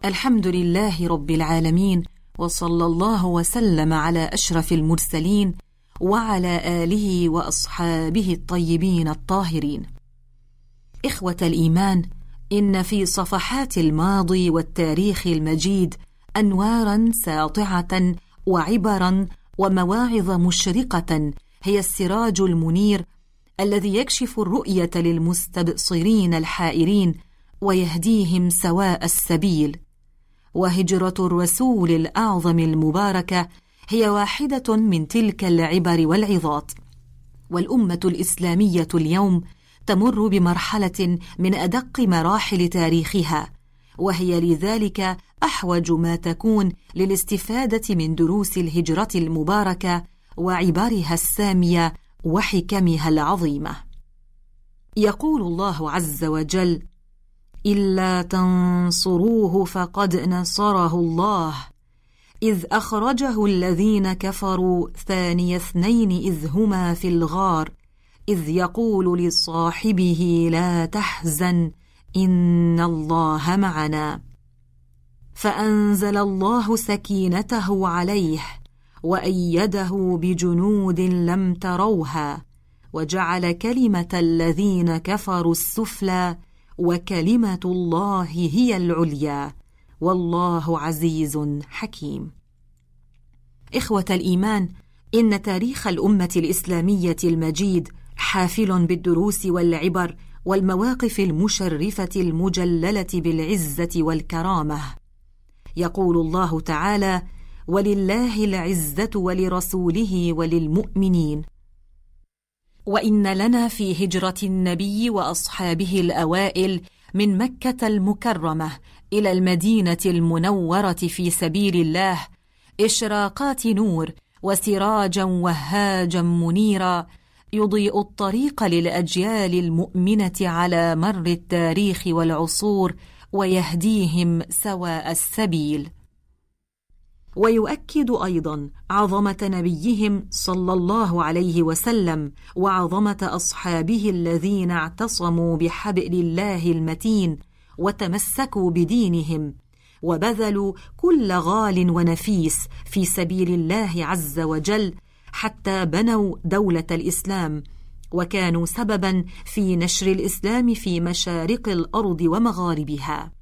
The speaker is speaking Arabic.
الحمد لله رب العالمين، وصلى الله وسلم على أشرف المرسلين وعلى آله وأصحابه الطيبين الطاهرين. إخوة الإيمان، إن في صفحات الماضي والتاريخ المجيد أنوارا ساطعة وعبرا ومواعظ مشرقة هي السراج المنير الذي يكشف الرؤية للمستبصرين الحائرين ويهديهم سواء السبيل. وهجرة الرسول الأعظم المباركة هي واحدة من تلك العبر والعظات. والأمة الإسلامية اليوم تمر بمرحلة من أدق مراحل تاريخها، وهي لذلك أحوج ما تكون للاستفادة من دروس الهجرة المباركة وعبرها السامية وحكمها العظيمة. يقول الله عز وجل: إلا تنصروه فقد نصره الله إذ أخرجه الذين كفروا ثاني اثنين إذ هما في الغار إذ يقول لصاحبه لا تحزن إن الله معنا فأنزل الله سكينته عليه وأيده بجنود لم تروها وجعل كلمة الذين كفروا السفلى وكلمة الله هي العليا والله عزيز حكيم. إخوة الإيمان، إن تاريخ الأمة الإسلامية المجيد حافل بالدروس والعبر والمواقف المشرفة المجللة بالعزة والكرامة. يقول الله تعالى: ولله العزة ولرسوله وللمؤمنين. وإن لنا في هجرة النبي وأصحابه الأوائل من مكة المكرمة إلى المدينة المنورة في سبيل الله إشراقات نور وسراجا وهاجا منيرا يضيء الطريق للأجيال المؤمنة على مر التاريخ والعصور ويهديهم سواء السبيل. ويؤكد أيضا عظمة نبيهم صلى الله عليه وسلم وعظمة أصحابه الذين اعتصموا بحبل الله المتين وتمسكوا بدينهم وبذلوا كل غال ونفيس في سبيل الله عز وجل حتى بنوا دولة الإسلام، وكانوا سببا في نشر الإسلام في مشارق الأرض ومغاربها.